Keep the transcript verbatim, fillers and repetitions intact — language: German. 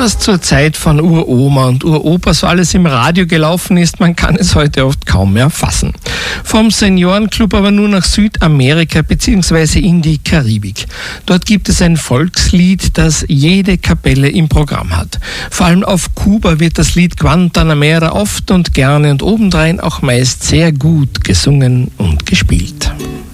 was zur Zeit von Uroma und Uropa so alles im Radio gelaufen ist, man kann es heute oft kaum mehr fassen. Vom Seniorenclub aber nur nach Südamerika bzw. in die Karibik. Dort gibt es ein Volkslied, das jede Kapelle im Programm hat. Vor allem auf Kuba wird das Lied Guantanamera oft und gerne und obendrein auch meist sehr gut gesungen und gespielt.